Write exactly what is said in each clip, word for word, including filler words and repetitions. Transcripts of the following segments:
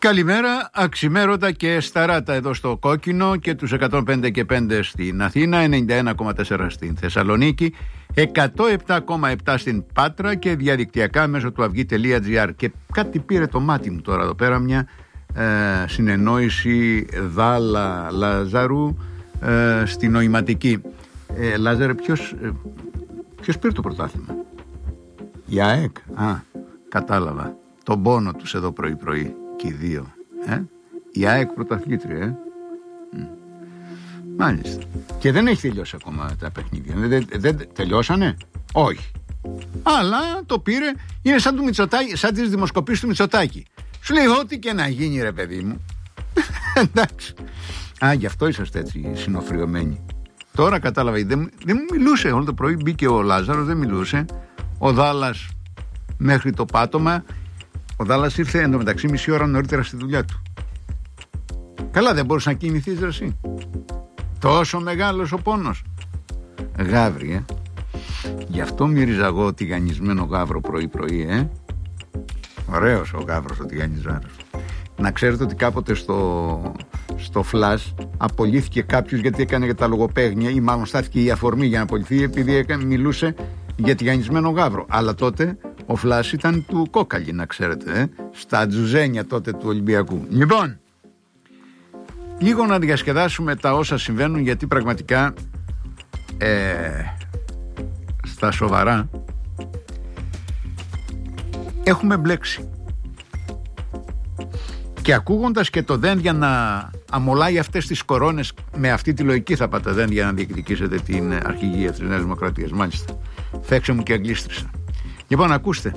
Καλημέρα, αξιμέρωτα και σταράτα εδώ στο Κόκκινο και τους εκατόν πέντε και πέντε στην Αθήνα, ενενήντα ένα κόμμα τέσσερα στην Θεσσαλονίκη, εκατόν επτά κόμμα επτά στην Πάτρα και διαδικτυακά μέσω του αυγή τελεία τζι άρ. Και κάτι πήρε το μάτι μου τώρα εδώ πέρα, μια ε, συνεννόηση Δάλα Λάζαρου ε, στη νοηματική. Ε, Λάζαρε, ποιος, ε, ποιος πήρε το πρωτάθλημα? Η ΑΕΚ? Α, κατάλαβα. Τον πόνο τους εδώ πρωί-πρωί. Και οι δύο. Ε? Η ΑΕΚ πρωταθλήτρια. Ε? Μάλιστα. Και δεν έχει τελειώσει ακόμα τα παιχνίδια. Δεν, δεν, δεν τελειώσανε. Όχι. Αλλά το πήρε. Είναι σαν, του Μητσοτάκη, σαν τις δημοσκοπήσεις του Μητσοτάκη. Σου λέει ό,τι και να γίνει, ρε παιδί μου. Εντάξει. Α, γι' αυτό είσαστε έτσι συνοφριωμένοι. Τώρα κατάλαβα. Δεν, δεν μιλούσε όλο το πρωί. Μπήκε ο Λάζαρος, δεν μιλούσε. Ο Δάλλας μέχρι το πάτωμα. Ο Δάλλας ήρθε εντωμεταξύ μισή ώρα νωρίτερα στη δουλειά του. Καλά, δεν μπορούσε να κινηθείς ρε εσύ? Τόσο μεγάλος ο πόνος. Γάβρι, ε. Γι' αυτό μύριζα εγώ τηγανισμένο γάβρο πρωί-πρωί, ε. Ωραίος ο γάβρος ο τηγανισμένος. Να ξέρετε ότι κάποτε στο, στο Flash απολύθηκε κάποιος γιατί έκανε για τα λογοπαίγνια, ή μάλλον στάθηκε η αφορμή για να απολυθεί επειδή έκανε, μιλούσε για τηγανισμένο γάβρο. Αλλά τότε ο Φλάς ήταν του Κόκαλη, να ξέρετε, ε? Στα τζουζένια τότε του Ολυμπιακού. Λοιπόν, λίγο να διασκεδάσουμε τα όσα συμβαίνουν, γιατί πραγματικά ε, στα σοβαρά έχουμε μπλέξει. Και ακούγοντας και το δένδια να αμολάει αυτές τις κορώνες, με αυτή τη λογική θα πάτε δένδια να διεκδικήσετε την αρχηγία της Νέας Δημοκρατίας. Μάλιστα. Φέξε μου και αγγλίστρισα. Λοιπόν, ακούστε.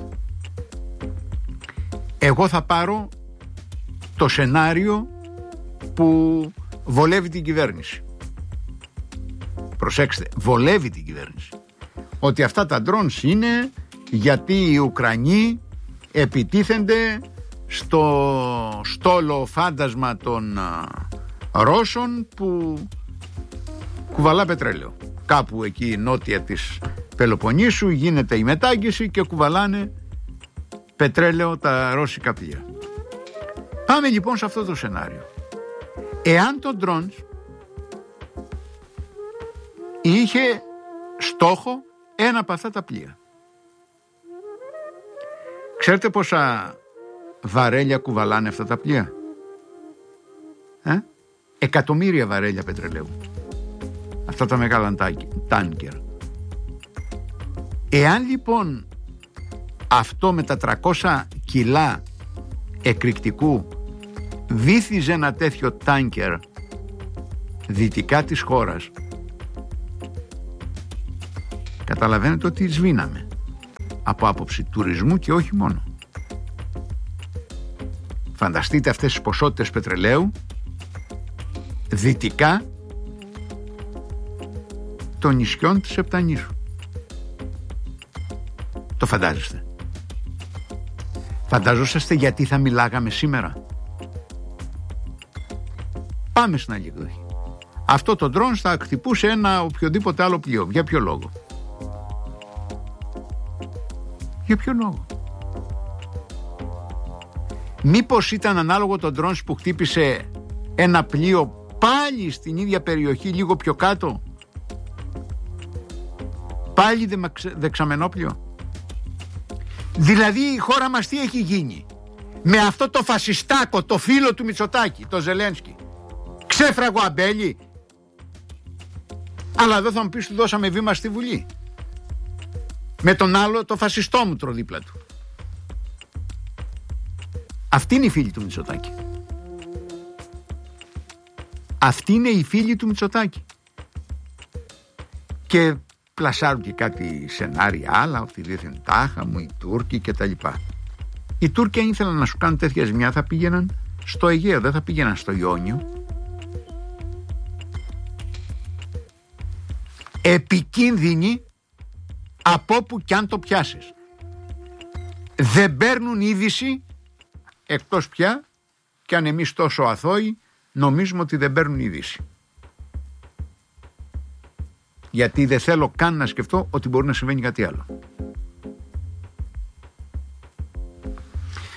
Εγώ θα πάρω το σενάριο που βολεύει την κυβέρνηση. Προσέξτε, βολεύει την κυβέρνηση. Ότι αυτά τα drones είναι γιατί οι Ουκρανοί επιτίθενται στο στόλο φάντασμα των Ρώσων που κουβαλά πετρέλαιο. Κάπου εκεί νότια της Πελοποννήσου γίνεται η μετάγγιση και κουβαλάνε πετρέλαιο τα ρώσικα πλοία. Πάμε λοιπόν σε αυτό το σενάριο. Εάν το drones είχε στόχο ένα από αυτά τα πλοία, ξέρετε πόσα βαρέλια κουβαλάνε αυτά τα πλοία? Ε? Εκατομμύρια βαρέλια πετρελαίου. Αυτά τα μεγάλα τάνκερ. Εάν λοιπόν αυτό με τα τριακόσια κιλά εκρηκτικού βύθιζε ένα τέτοιο τάνκερ δυτικά της χώρας, καταλαβαίνετε ότι σβήναμε από άποψη τουρισμού και όχι μόνο. Φανταστείτε αυτές τις ποσότητες πετρελαίου δυτικά των νησιών της Επτανήσου. Το φαντάζεστε? Φανταζόσαστε γιατί θα μιλάγαμε σήμερα? Πάμε στην άλλη εκδοχή. Αυτό το drone θα χτυπούσε ένα οποιοδήποτε άλλο πλοίο. Για ποιο λόγο? Για ποιο λόγο? Μήπως ήταν ανάλογο το drone που χτύπησε ένα πλοίο πάλι στην ίδια περιοχή, λίγο πιο κάτω? Πάλι δεξαμενόπλιο. Δηλαδή η χώρα μας τι έχει γίνει? Με αυτό το φασιστάκο, το φίλο του Μητσοτάκη, το Ζελένσκι, ξέφραγο αμπέλι. Αλλά εδώ θα μου πεις, του δώσαμε βήμα στη Βουλή. Με τον άλλο το φασιστόμουτρο δίπλα του. Αυτή είναι η φίλη του Μητσοτάκη. Αυτή είναι η φίλη του Μητσοτάκη. Και πλασάρουν και κάτι σενάρια άλλα, ότι δίθεν τάχα μου οι Τούρκοι και τα λοιπά. Οι Τούρκοι αν ήθελαν να σου κάνουν τέτοια ζημιά θα πήγαιναν στο Αιγαίο, δεν θα πήγαιναν στο Ιόνιο. Επικίνδυνοι από όπου κι αν το πιάσεις. Δεν παίρνουν είδηση, εκτός πια κι αν εμείς τόσο αθώοι νομίζουμε ότι δεν παίρνουν είδηση. Γιατί δεν θέλω καν να σκεφτώ ότι μπορεί να συμβαίνει κάτι άλλο.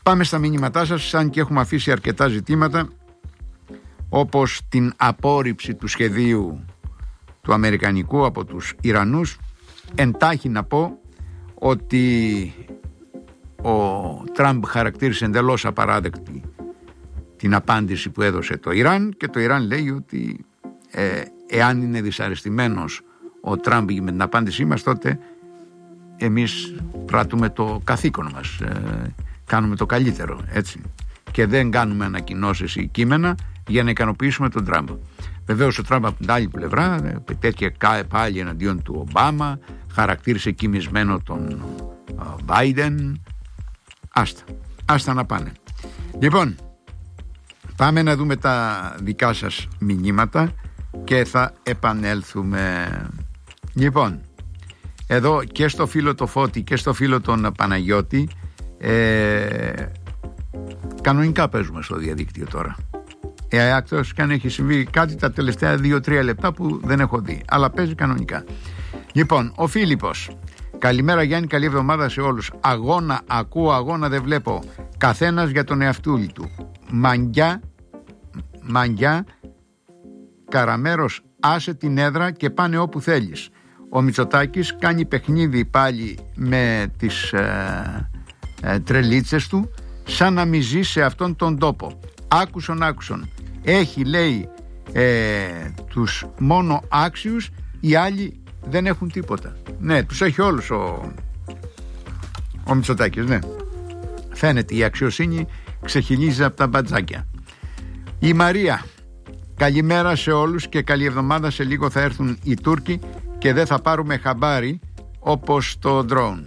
Πάμε στα μηνύματά σας, αν και έχουμε αφήσει αρκετά ζητήματα, όπως την απόρριψη του σχεδίου του αμερικανικού από τους Ιρανούς. Εντάχει να πω ότι ο Τραμπ χαρακτήρισε εντελώς απαράδεκτη την απάντηση που έδωσε το Ιράν, και το Ιράν λέει ότι ε, εάν είναι δυσαρεστημένος ο Τραμπ με την απάντησή μας, τότε εμείς πράττουμε το καθήκον μας, ε, κάνουμε το καλύτερο, έτσι, και δεν κάνουμε ανακοινώσεις ή κείμενα για να ικανοποιήσουμε τον Τραμπ. Βεβαίως ο Τραμπ από την άλλη πλευρά τέτοια πάλι εναντίον του Ομπάμα, χαρακτήρισε κοιμισμένο τον Βάιντεν. Άστα, άστα να πάνε. Λοιπόν, πάμε να δούμε τα δικά σας μηνύματα και θα επανέλθουμε. Λοιπόν, εδώ και στο φίλο το Φώτη και στο φίλο τον Παναγιώτη, ε, κανονικά παίζουμε στο διαδίκτυο τώρα. Ε, εκτός και αν έχει συμβεί κάτι τα τελευταία δύο τρία λεπτά που δεν έχω δει, αλλά παίζει κανονικά. Λοιπόν, ο Φίλιππος: καλημέρα Γιάννη, καλή εβδομάδα σε όλους. Αγώνα ακούω, αγώνα δεν βλέπω. Καθένας για τον εαυτούλη του. Μαγκιά, μαγκιά, Καραμέρος, άσε την έδρα και πάνε όπου θέλεις. Ο Μητσοτάκης κάνει παιχνίδι πάλι με τις ε, ε, τρελίτσες του, σαν να μη ζει σε αυτόν τον τόπο. Άκουσον, άκουσον. Έχει, λέει, ε, τους μόνο άξιους, οι άλλοι δεν έχουν τίποτα. Ναι, τους έχει όλους ο, ο Μητσοτάκης, ναι. Φαίνεται η αξιοσύνη ξεχυλίζει από τα μπατζάκια. Η Μαρία: καλημέρα σε όλους και καλή εβδομάδα. Σε λίγο θα έρθουν οι Τούρκοι και δεν θα πάρουμε χαμπάρι όπως το drone.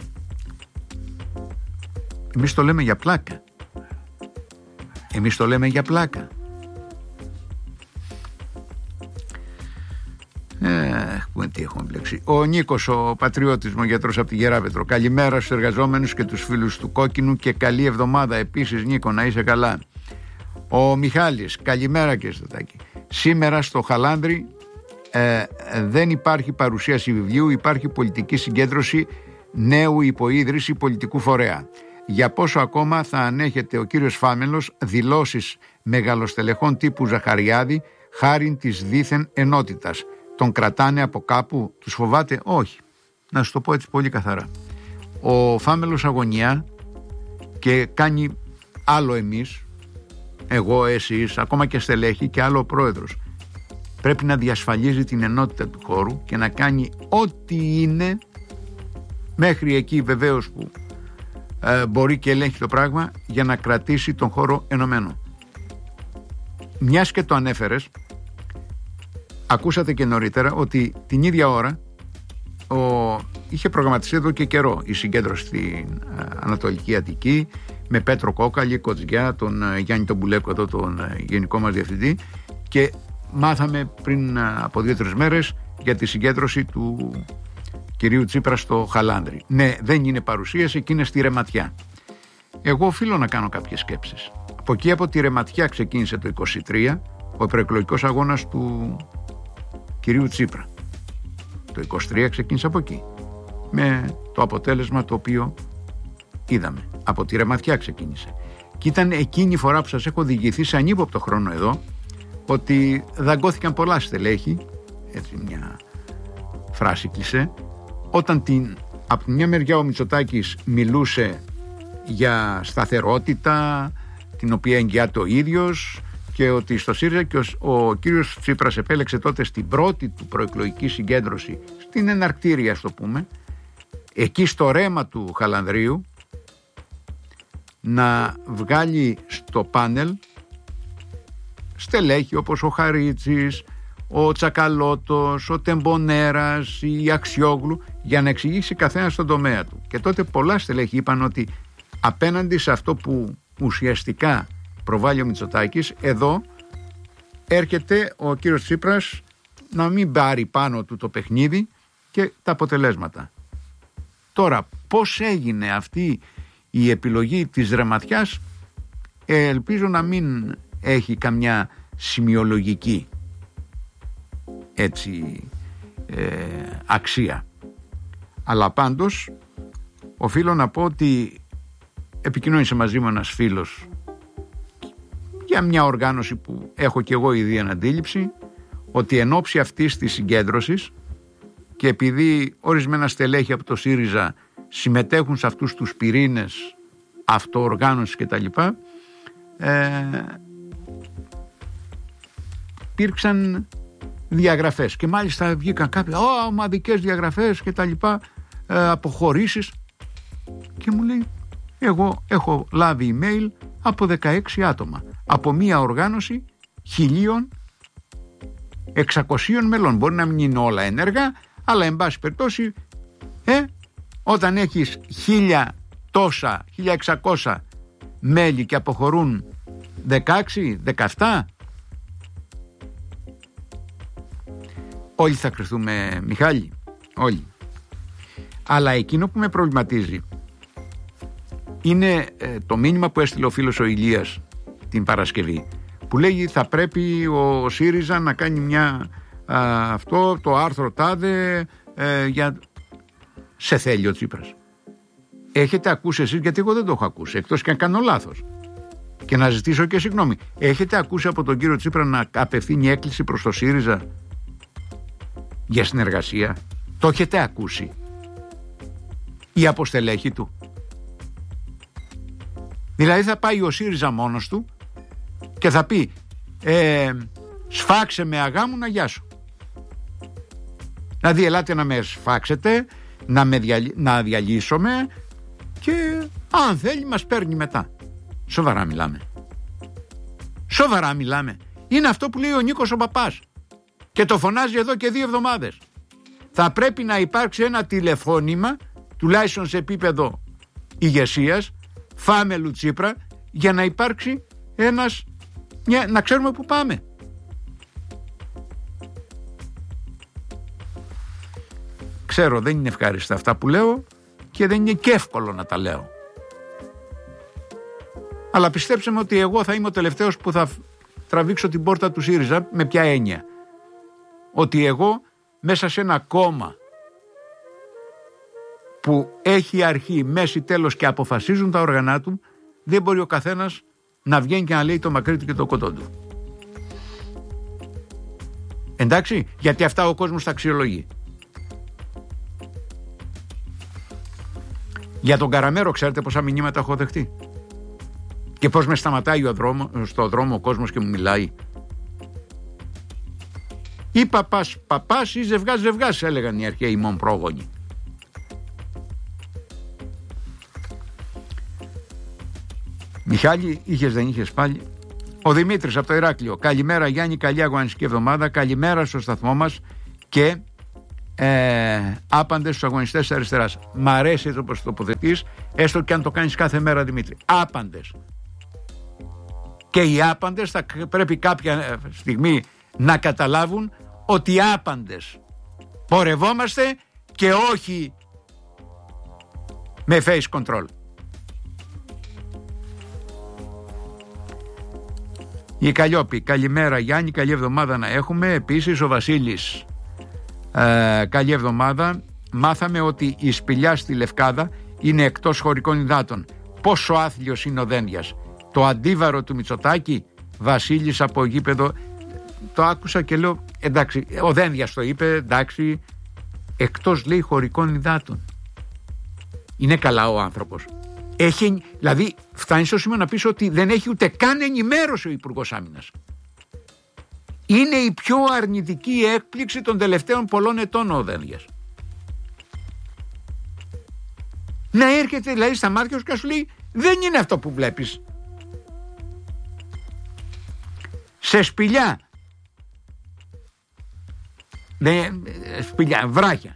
Εμείς το λέμε για πλάκα. Εμείς το λέμε για πλάκα. Ε, τι έχουμε μπλέξει. Ο Νίκος, ο πατριώτης μου, γιατρός από τη Γεράπετρο: καλημέρα στους εργαζόμενους και τους φίλους του Κόκκινου και καλή εβδομάδα επίσης, Νίκο, να είσαι καλά. Ο Μιχάλης: καλημέρα κύριε Στατάκη. Σήμερα στο Χαλάνδρι ε, δεν υπάρχει παρουσίαση βιβλίου, υπάρχει πολιτική συγκέντρωση νέου υποίδρυση πολιτικού φορέα. Για πόσο ακόμα θα ανέχεται ο κύριος Φάμελος δηλώσεις μεγαλοστελεχών τύπου Ζαχαριάδη χάριν της δίθεν ενότητας? Τον κρατάνε από κάπου, τους φοβάται? Όχι. Να σου το πω έτσι πολύ καθαρά. Ο Φάμελος αγωνιά και κάνει άλλο εμείς, εγώ, εσείς, ακόμα και στελέχη, και άλλο ο πρόεδρος. Πρέπει να διασφαλίζει την ενότητα του χώρου και να κάνει ό,τι είναι, μέχρι εκεί βεβαίως που ε, μπορεί και ελέγχει το πράγμα, για να κρατήσει τον χώρο ενωμένο. Μιας και το ανέφερες, ακούσατε και νωρίτερα ότι την ίδια ώρα ο, είχε προγραμματιστεί εδώ και καιρό η συγκέντρωση στην ε, Ανατολική Αττική, με Πέτρο Κόκαλη, Κοτζιά, τον ε, Γιάννη τον Μπουλέκο εδώ, τον ε, γενικό μας διευθυντή, και μάθαμε πριν ε, από δύο-τρεις μέρες για τη συγκέντρωση του κυρίου Τσίπρα στο Χαλάνδρι. Ναι, δεν είναι παρουσίαση και είναι στη Ρεματιά. Εγώ οφείλω να κάνω κάποιες σκέψεις. Από εκεί, από τη Ρεματιά, ξεκίνησε το είκοσι τρία ο προεκλογικός αγώνας του κυρίου Τσίπρα. Το είκοσι τρία ξεκίνησε από εκεί, με το αποτέλεσμα το οποίο είδαμε. Από τη Ρεματιά ξεκίνησε. Και ήταν εκείνη η φορά που σας έχω διηγηθεί σε ανύποπτο χρόνο εδώ ότι δαγκώθηκαν πολλά στελέχη, έτσι μια φράση κλισέ, όταν την, από τη μια μεριά ο Μητσοτάκης μιλούσε για σταθερότητα, την οποία εγγυάται ο ίδιος, και ότι στο ΣΥΡΙΖΑ, και ο, ο κύριος Τσίπρας επέλεξε τότε στην πρώτη του προεκλογική συγκέντρωση, στην εναρκτήρια, ας το πούμε, εκεί στο ρέμα του Χαλανδρίου, να βγάλει στο πάνελ στελέχη όπως ο Χαρίτσης, ο Τσακαλώτος, ο Τεμπονέρας, η Αξιόγλου, για να εξηγήσει καθένα στον τομέα του. Και τότε πολλά στελέχη είπαν ότι απέναντι σε αυτό που ουσιαστικά προβάλλει ο Μητσοτάκης, εδώ έρχεται ο κύριος Τσίπρας να μην πάρει πάνω του το παιχνίδι και τα αποτελέσματα. Τώρα, πώς έγινε αυτή η επιλογή της Ρεματιάς, ε, ελπίζω να μην έχει καμιά σημειολογική έτσι ε, αξία. Αλλά πάντως οφείλω να πω ότι επικοινώνησε μαζί μου ένας φίλος για μια οργάνωση που έχω και εγώ ήδη αντίληψη, ότι εν ώψη αυτής της συγκέντρωσης και επειδή ορισμένα στελέχη από το ΣΥΡΙΖΑ συμμετέχουν σε αυτούς τους πυρήνες αυτοοργάνωσης και τα λοιπά, ε, υπήρξαν διαγραφές και μάλιστα βγήκαν κάποιοι oh, ομαδικές διαγραφές και τα λοιπά, ε, αποχωρήσεις, και μου λέει εγώ έχω λάβει email από δεκαέξι άτομα από μια οργάνωση χίλιων εξακοσίων μελών. Μπορεί να μην είναι όλα ενεργά, αλλά εν πάση περιπτώσει ε, όταν έχεις χίλια τόσα, χίλια εξακόσια μέλη και αποχωρούν δεκαέξι, δεκαεπτά, όλοι θα κρυθούμε, Μιχάλη, όλοι. Αλλά εκείνο που με προβληματίζει είναι ε, το μήνυμα που έστειλε ο φίλος ο Ηλίας την Παρασκευή, που λέγει θα πρέπει ο ΣΥΡΙΖΑ να κάνει μια α, αυτό το άρθρο τάδε ε, για... σε θέλει ο Τσίπρας. Έχετε ακούσει εσείς, γιατί εγώ δεν το έχω ακούσει, εκτός και αν κάνω λάθος, και να ζητήσω και συγγνώμη, έχετε ακούσει από τον κύριο Τσίπρα να απευθύνει έκκληση προς το ΣΥΡΙΖΑ για συνεργασία? Το έχετε ακούσει? Η αποστελέχη του? Δηλαδή θα πάει ο ΣΥΡΙΖΑ μόνος του και θα πει ε, σφάξε με αγάμουνα, γεια σου. Δηλαδή ελάτε να με σφάξετε, να, με διαλύ, να διαλύσουμε και αν θέλει μας παίρνει μετά. Σοβαρά μιλάμε? Σοβαρά μιλάμε? Είναι αυτό που λέει ο Νίκος ο Παπάς και το φωνάζει εδώ και δύο εβδομάδες. Θα πρέπει να υπάρξει ένα τηλεφώνημα, τουλάχιστον σε επίπεδο ηγεσίας, φάμελου Τσίπρα, για να υπάρξει ένας, μια, να ξέρουμε που πάμε. Ξέρω δεν είναι ευχάριστα αυτά που λέω και δεν είναι και εύκολο να τα λέω, αλλά πιστέψτε με ότι εγώ θα είμαι ο τελευταίος που θα τραβήξω την πόρτα του ΣΥΡΙΖΑ. Με ποια έννοια? Ότι εγώ μέσα σε ένα κόμμα που έχει αρχή, μέση, τέλος και αποφασίζουν τα όργανα του, δεν μπορεί ο καθένας να βγαίνει και να λέει το μακρύ του και το κοντό του. Εντάξει, γιατί αυτά ο κόσμος τα αξιολογεί. Για τον Καραμέρο ξέρετε πόσα μηνύματα έχω δεχτεί και πώς με σταματάει ο δρόμο, στο δρόμο ο κόσμος και μου μιλάει. Ή παπάς παπάς ή ζευγάς ζευγάς, έλεγαν οι αρχαίοι μόν πρόγονοι. Μιχάλη, είχες δεν είχες πάλι? Ο Δημήτρης από το Ηράκλειο. Καλημέρα Γιάννη, καλή αγωνιστική εβδομάδα. Καλημέρα στο σταθμό μας και ε, άπαντες στους αγωνιστές της αριστεράς. Μ' αρέσει το πως τοποθετείς, έστω και αν το κάνεις κάθε μέρα, Δημήτρη. Άπαντες. Και οι άπαντες θα πρέπει κάποια στιγμή να καταλάβουν ότι άπαντες πορευόμαστε και όχι με face control. Η Καλλιόπη, καλημέρα Γιάννη, καλή εβδομάδα να έχουμε. Επίσης ο Βασίλης, ε, καλή εβδομάδα. Μάθαμε ότι η σπηλιά στη Λευκάδα είναι εκτός χωρικών υδάτων. Πόσο άθλιος είναι ο Δένδιας. Το αντίβαρο του Μητσοτάκη. Βασίλης από γήπεδο. Το άκουσα και λέω εντάξει, ο Δένδιας το είπε, εντάξει, εκτός λέει χωρικών υδάτων. Είναι καλά ο άνθρωπος. Έχει, δηλαδή φτάνει στο σημείο να πεις ότι δεν έχει ούτε καν ενημέρωση ο Υπουργός Άμυνας. Είναι η πιο αρνητική έκπληξη των τελευταίων πολλών ετών ο Δένδιας. Να έρχεται δηλαδή στα μάτια σου και σου λέει δεν είναι αυτό που βλέπεις. Σε σπηλιά, ναι, σπηλιά, βράχια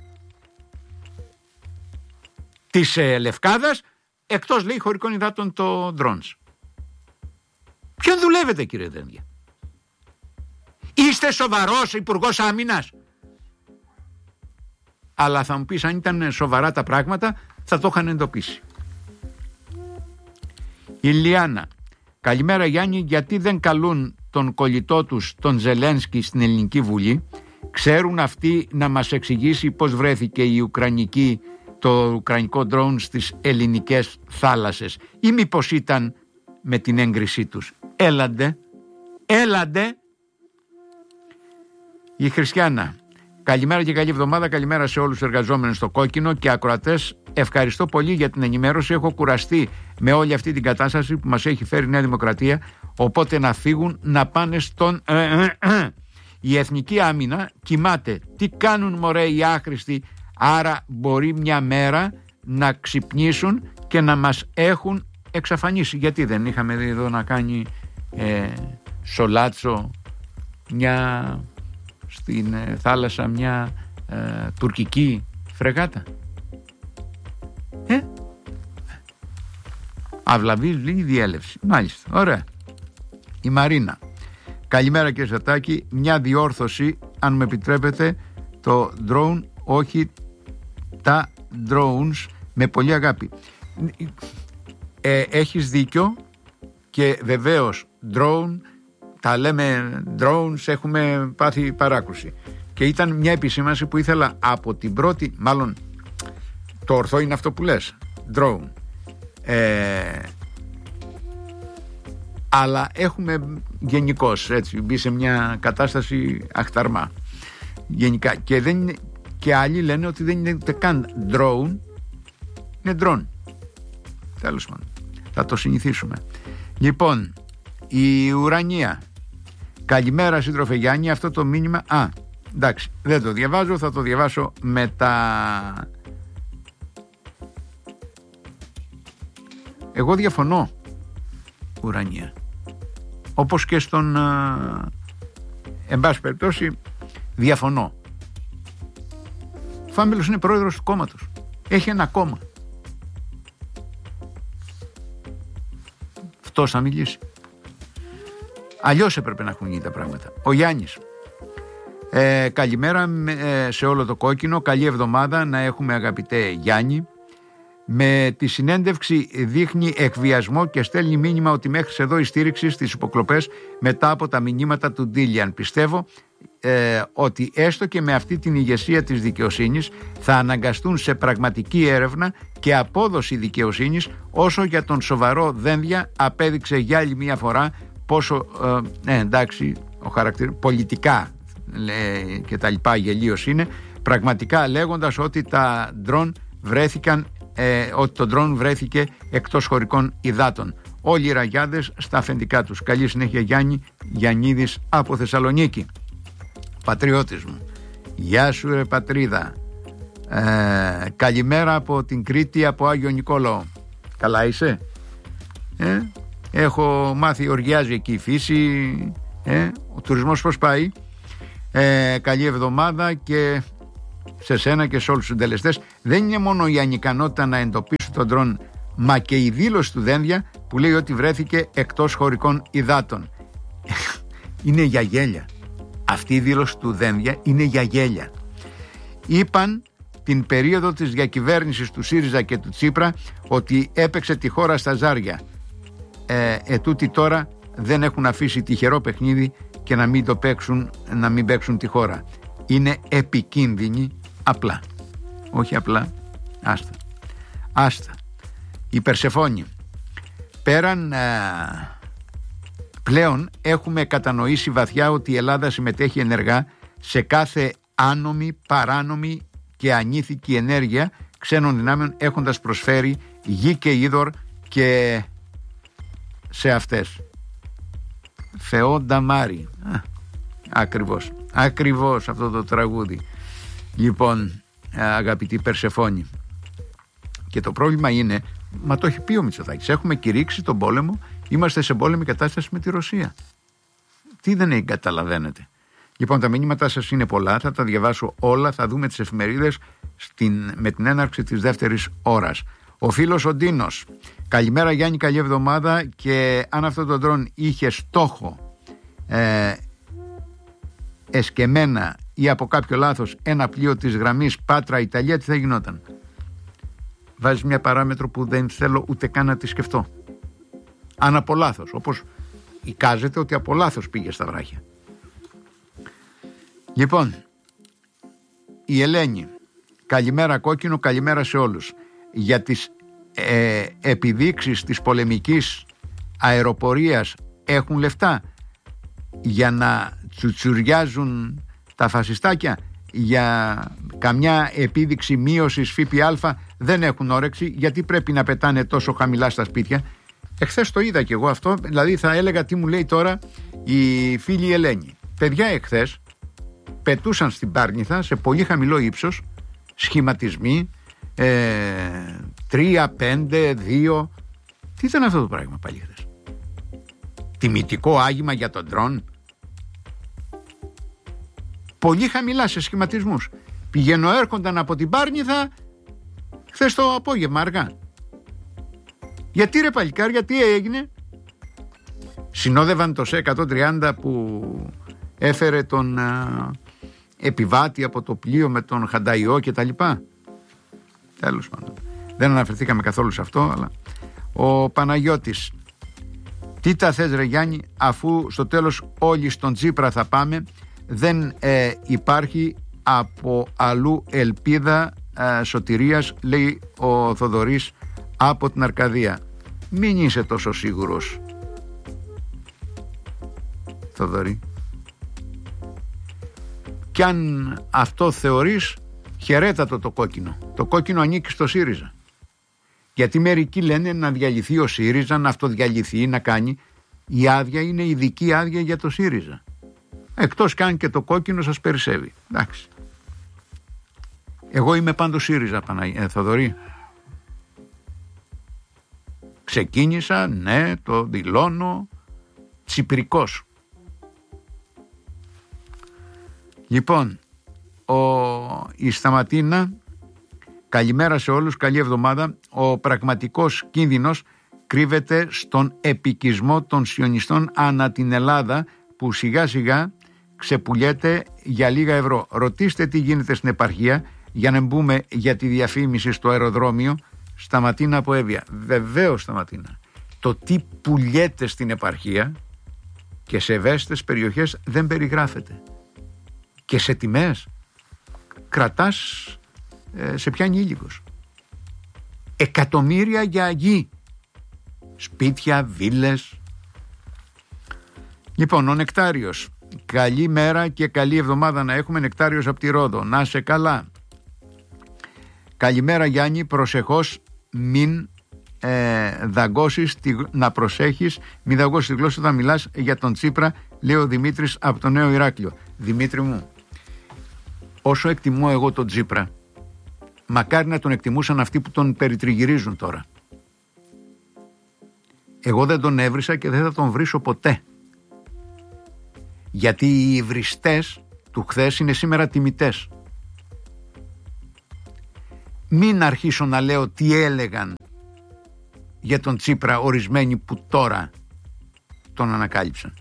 της ε, Λευκάδας, εκτός λέει χωρικών υδάτων το drones. Ποιον δουλεύετε κύριε Δένδια? Είστε σοβαρός Υπουργός Άμυνας? Αλλά θα μου πεις αν ήταν σοβαρά τα πράγματα θα το είχαν εντοπίσει. Η Λιάννα, καλημέρα Γιάννη, γιατί δεν καλούν τον κολλητό τους τον Ζελένσκι στην Ελληνική Βουλή? Ξέρουν αυτοί να μας εξηγήσει πώς βρέθηκε η Ουκρανική το ουκρανικό ντρόουν στις ελληνικές θάλασσες, ή μήπως ήταν με την έγκρισή τους? Έλαντε, έλαντε. Η Χριστιανά: καλημέρα και καλή εβδομάδα. Καλημέρα σε όλους τους εργαζόμενους στο Κόκκινο και ακροατές. Ευχαριστώ πολύ για την ενημέρωση. Έχω κουραστεί με όλη αυτή την κατάσταση που μας έχει φέρει η Νέα Δημοκρατία. Οπότε να φύγουν, να πάνε στον... Η Εθνική Άμυνα κοιμάται. Τι κάνουν μωρέ οι άχρηστοι? Άρα μπορεί μια μέρα να ξυπνήσουν και να μας έχουν εξαφανίσει. Γιατί δεν είχαμε δει εδώ να κάνει ε, Σολάτσο μια... στην ε, θάλασσα μια ε, τουρκική φρεγάτα? Ε? Αυλαβής λίγη διέλευση. Μάλιστα, ωραία. Η Μαρίνα: καλημέρα κύριε Σατάκη, μια διόρθωση αν με επιτρέπετε, το drone, όχι τα drones, με πολύ αγάπη. Ε, έχεις δίκιο και βεβαίως drone, τα λέμε drones, έχουμε πάθει παράκρουση. Και ήταν μια επισήμανση που ήθελα από την πρώτη, μάλλον το ορθό είναι αυτό που λες, drone. Ε, αλλά έχουμε γενικώς έτσι μπει σε μια κατάσταση αχταρμά γενικά, και, δεν είναι, και άλλοι λένε ότι δεν είναι ούτε καν drone, είναι drone. Τέλος πάντων, θα το συνηθίσουμε. Λοιπόν, η Ουρανία: καλημέρα σύντροφε Γιάννη, αυτό το μήνυμα, α, εντάξει, δεν το διαβάζω, θα το διαβάσω μετά. Εγώ διαφωνώ, Ουρανία, όπως και στον α, εν πάση περιπτώσει διαφωνώ. Φάμελος είναι πρόεδρος του κόμματος, έχει ένα κόμμα. Αυτός θα μιλήσει. Αλλιώς έπρεπε να έχουν γίνει τα πράγματα. Ο Γιάννης: ε, καλημέρα ε, σε όλο το Κόκκινο, καλή εβδομάδα να έχουμε αγαπητέ Γιάννη. Με τη συνέντευξη δείχνει εκβιασμό και στέλνει μήνυμα ότι μέχρι εδώ η στήριξη στις υποκλοπές μετά από τα μηνύματα του Ντίλιαν. Πιστεύω ε, ότι έστω και με αυτή την ηγεσία της δικαιοσύνης θα αναγκαστούν σε πραγματική έρευνα και απόδοση δικαιοσύνης, όσο για τον σοβαρό Δένδια απέδειξε για άλλη μια φορά πόσο ε, ε, εντάξει ο χαρακτηρ, πολιτικά λέει, και τα λοιπά γελίος είναι, πραγματικά λέγοντας ότι τα ντρόν βρέθηκαν Ε, ότι το ντρόν βρέθηκε εκτός χωρικών υδάτων. Όλοι οι ραγιάδες στα αφεντικά τους. Καλή συνέχεια Γιάννη. Γιαννίδης από Θεσσαλονίκη. Πατριώτης μου, γεια σου ρε πατρίδα. ε, Καλημέρα από την Κρήτη, από Άγιο Νικόλαο. Καλά είσαι? ε, Έχω μάθει οργιάζει εκεί η φύση. ε, Ο τουρισμός πώς πάει? ε, Καλή εβδομάδα και σε σένα και σε όλους τους συντελεστές. Δεν είναι μόνο η ανικανότητα να εντοπίσουν τον ντρόν, μα και η δήλωση του Δένδια που λέει ότι βρέθηκε εκτός χωρικών υδάτων. Είναι για γέλια. Αυτή η δήλωση του Δένδια είναι για γέλια. Είπαν την περίοδο της διακυβέρνησης του ΣΥΡΙΖΑ και του Τσίπρα ότι έπαιξε τη χώρα στα ζάρια. Ε, ετούτοι τώρα δεν έχουν αφήσει τυχερό παιχνίδι και να μην το παίξουν, να μην παίξουν τη χώρα. Είναι επικίνδυνη απλά. Όχι απλά, άστα. Άστα. Η Περσεφόνη: πέραν α, πλέον έχουμε κατανοήσει βαθιά ότι η Ελλάδα συμμετέχει ενεργά σε κάθε άνομη, παράνομη και ανήθικη ενέργεια ξένων δυνάμεων, έχοντας προσφέρει γη και είδωρ και σε αυτές. Θεόντα Μάρη. Ακριβώς. Ακριβώς αυτό το τραγούδι. Λοιπόν, αγαπητή Περσεφόνη, και το πρόβλημα είναι, μα το έχει πει ο Μητσοτάκης, έχουμε κηρύξει τον πόλεμο, είμαστε σε πόλεμη κατάσταση με τη Ρωσία. Τι δεν καταλαβαίνετε? Λοιπόν, τα μηνύματά σας είναι πολλά, θα τα διαβάσω όλα, θα δούμε τις εφημερίδες στην, με την έναρξη της δεύτερης ώρας. Ο φίλος ο Ντίνος: καλημέρα Γιάννη, καλή εβδομάδα, και αν αυτό το ντρόν είχε στόχο ε, εσκεμμένα ή από κάποιο λάθος ένα πλοίο της γραμμής Πάτρα Ιταλία, τι θα γινόταν? Βάζεις μια παράμετρο που δεν θέλω ούτε καν να τη σκεφτώ. Αν από λάθος, όπως εικάζεται ότι από λάθος πήγε στα βράχια. Λοιπόν, η Ελένη: Καλημέρα κόκκινο, καλημέρα σε όλους. Για τις ε, επιδείξεις της πολεμικής αεροπορίας έχουν λεφτά για να τσουτσουριάζουν τα φασιστάκια, για καμιά επίδειξη μείωσης ΦΠΑ δεν έχουν όρεξη. Γιατί πρέπει να πετάνε τόσο χαμηλά στα σπίτια? Εχθές το είδα κι εγώ αυτό, δηλαδή θα έλεγα τι μου λέει τώρα η φίλη Ελένη. Παιδιά, εχθές πετούσαν στην Πάρνηθα σε πολύ χαμηλό ύψος σχηματισμοί ε, τρία, πέντε, δύο. Τι ήταν αυτό το πράγμα πάλι χθες? Τιμητικό άγημα για τον ντρόν? Πολύ χαμηλά σε σχηματισμούς. Πηγαίνω έρχονταν από την Πάρνηθα χθες το απόγευμα αργά. Γιατί ρε παλικάρια, τι έγινε? Συνόδευαν το ΣΕ εκατόν τριάντα που έφερε τον α, επιβάτη από το πλοίο με τον Χανταϊό και τα λοιπά. Τέλος πάντων, δεν αναφερθήκαμε καθόλου σε αυτό. Αλλά ο Παναγιώτης, τι τα θες ρε Γιάννη, αφού στο τέλος όλοι στον Τσίπρα θα πάμε, δεν ε, υπάρχει από αλλού ελπίδα ε, σωτηρίας, λέει ο Θοδωρής από την Αρκαδία. Μην είσαι τόσο σίγουρος, Θοδωρή. Κι αν αυτό θεωρείς, χαιρέτατο το κόκκινο. Το κόκκινο ανήκει στο ΣΥΡΙΖΑ. Γιατί μερικοί λένε να διαλυθεί ο ΣΥΡΙΖΑ, να αυτοδιαλυθεί, να κάνει. Η άδεια είναι ειδική άδεια για το ΣΥΡΙΖΑ. Εκτός κι αν και το κόκκινο σας περισσεύει. Εντάξει. Εγώ είμαι πάντως ΣΥΡΙΖΑ, Παναγία, Θοδωρή. Ξεκίνησα, ναι, το δηλώνω, τσιπρικός. Λοιπόν, ο, η Σταματίνα, καλημέρα σε όλους, καλή εβδομάδα. Ο πραγματικός κίνδυνος κρύβεται στον επικισμό των σιωνιστών ανά την Ελλάδα, που σιγά σιγά ξεπουλιέται για λίγα ευρώ. Ρωτήστε τι γίνεται στην επαρχία, για να μπούμε για τη διαφήμιση στο αεροδρόμιο. Σταματίνα από Εύβοια. Βεβαίως, Σταματίνα. Το τι πουλιέται στην επαρχία και σε ευαίσθητες περιοχές δεν περιγράφεται. Και σε τιμές κρατάς, ε, σε πιάνει ήλικος. Εκατομμύρια για γη, σπίτια, βίλες. Λοιπόν, ο Νεκτάριος, καλή μέρα και καλή εβδομάδα να έχουμε. Νεκτάριος από τη Ρόδο, να σε καλά. Καλημέρα Γιάννη, προσεχώς μην ε, δαγκώσεις, τη, να προσέχεις, μην δαγκώσεις τη γλώσσα όταν μιλάς για τον Τσίπρα, λέει ο Δημήτρης από το Νέο Ηράκλειο. Δημήτρη μου, όσο εκτιμώ εγώ τον Τσίπρα, μακάρι να τον εκτιμούσαν αυτοί που τον περιτριγυρίζουν τώρα. Εγώ δεν τον έβρισα και δεν θα τον βρίσω ποτέ. Γιατί οι υβριστές του χθες είναι σήμερα τιμητές. Μην αρχίσω να λέω τι έλεγαν για τον Τσίπρα ορισμένοι που τώρα τον ανακάλυψαν.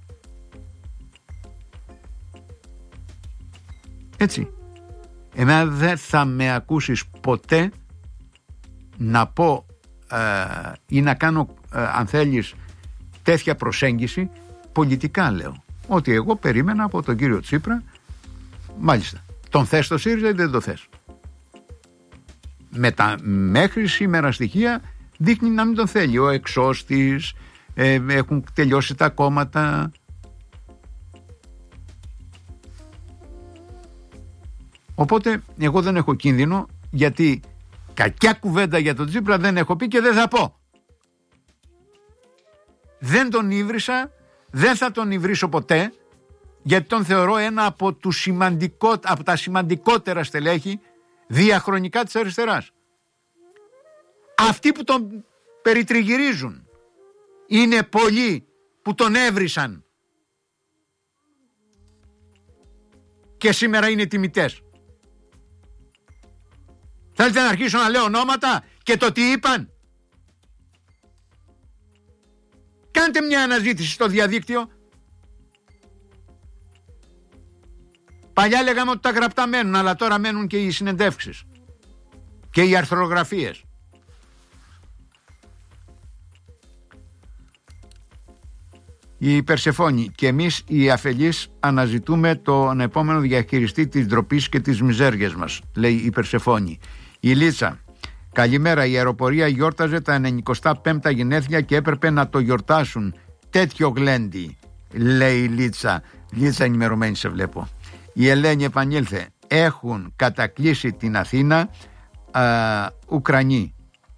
Έτσι. Εμένα δεν θα με ακούσεις ποτέ να πω ε, ή να κάνω ε, αν θέλεις τέτοια προσέγγιση πολιτικά, λέω. Ότι εγώ περίμενα από τον κύριο Τσίπρα, μάλιστα, τον θες το ΣΥΡΙΖΑ ή δεν το θες? Με τα μέχρι σήμερα στοιχεία δείχνει να μην τον θέλει. Ο εξώστης, ε, έχουν τελειώσει τα κόμματα. Οπότε εγώ δεν έχω κίνδυνο, γιατί κακιά κουβέντα για τον Τσίπρα δεν έχω πει και δεν θα πω. Δεν τον ύβρισα, δεν θα τον υβρίσω ποτέ, γιατί τον θεωρώ ένα από, τους σημαντικό, από τα σημαντικότερα στελέχη διαχρονικά της αριστεράς. Αυτοί που τον περιτριγυρίζουν είναι πολλοί που τον έβρισαν και σήμερα είναι τιμητές. Θέλετε να αρχίσω να λέω ονόματα και το τι είπαν? Κάντε μια αναζήτηση στο διαδίκτυο. Παλιά λέγαμε ότι τα γραπτά μένουν, αλλά τώρα μένουν και οι συνεντεύξεις και οι αρθρογραφίες. Η Περσεφόνη: και εμείς οι αφελείς αναζητούμε τον επόμενο διαχειριστή της ντροπής και της μιζέριας μας, λέει η Περσεφόνη. Η Λίτσα: καλημέρα, η αεροπορία γιόρταζε τα ενενηκοστά πέμπτα γενέθλια και έπρεπε να το γιορτάσουν. Τέτοιο γλέντι, λέει η Λίτσα. Λίτσα ενημερωμένη σε βλέπω. Η Ελένη επανήλθε: έχουν κατακλείσει την Αθήνα α, Ουκρανοί.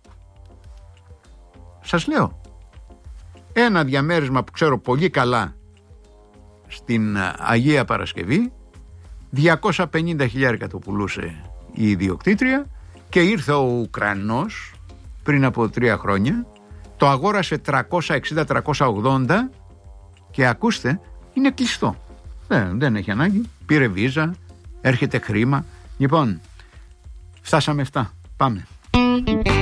Σας λέω, ένα διαμέρισμα που ξέρω πολύ καλά στην Αγία Παρασκευή, διακόσια πενήντα χιλιάρικα το πουλούσε η ιδιοκτήτρια και ήρθε ο Ουκρανός πριν από τρία χρόνια, το αγόρασε τριακόσια εξήντα με τριακόσια ογδόντα και ακούστε, είναι κλειστό. Δεν, δεν έχει ανάγκη, πήρε βίζα, έρχεται χρήμα. Λοιπόν, φτάσαμε αυτά, πάμε.